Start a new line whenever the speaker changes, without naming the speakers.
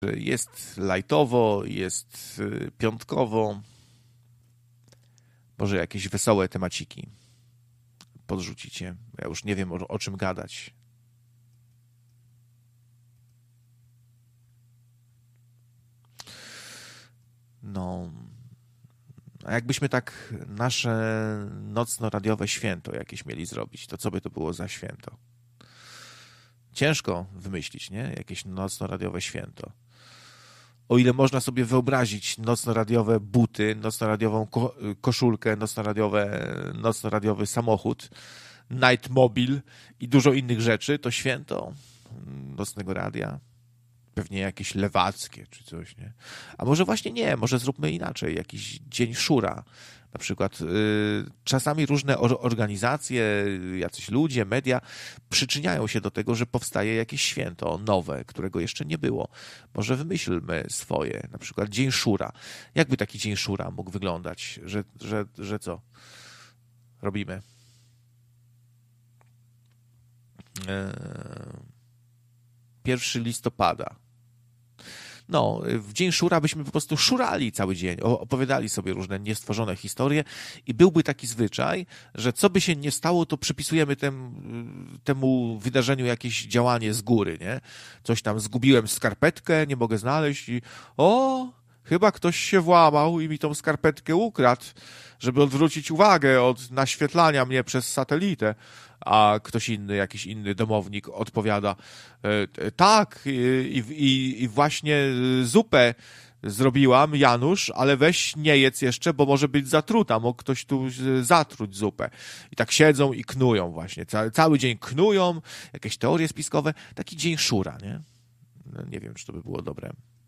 Jest lajtowo, jest piątkowo. Może jakieś wesołe temaciki podrzucicie. Ja już nie wiem, o czym gadać. No, a jakbyśmy tak nasze nocno-radiowe święto jakieś mieli zrobić, to co by to było za święto? Ciężko wymyślić, nie? Jakieś nocno-radiowe święto. O ile można sobie wyobrazić nocno-radiowe buty, nocno-radiową koszulkę, nocno-radiowy samochód, nightmobil i dużo innych rzeczy, to święto nocnego radia. Pewnie jakieś lewackie czy coś, nie? A może właśnie nie, może zróbmy inaczej, jakiś dzień szura. Na przykład czasami różne organizacje, jacyś ludzie, media przyczyniają się do tego, że powstaje jakieś święto nowe, którego jeszcze nie było. Może wymyślmy swoje, na przykład dzień szura. Jakby taki dzień szura mógł wyglądać? Że co? Robimy. 1 listopada. No, w dzień szura byśmy po prostu szurali cały dzień, opowiadali sobie różne niestworzone historie i byłby taki zwyczaj, że co by się nie stało, to przypisujemy temu wydarzeniu jakieś działanie z góry, nie? Coś tam, zgubiłem skarpetkę, nie mogę znaleźć i chyba ktoś się włamał i mi tą skarpetkę ukradł, żeby odwrócić uwagę od naświetlania mnie przez satelitę. A ktoś inny, jakiś inny domownik odpowiada, tak, i właśnie zupę zrobiłam, Janusz, ale weź nie jedz jeszcze, bo może być zatruta, mógł ktoś tu zatruć zupę. I tak siedzą i knują właśnie, cały dzień knują, jakieś teorie spiskowe, taki dzień szura, nie? No, nie wiem, czy to by było dobre.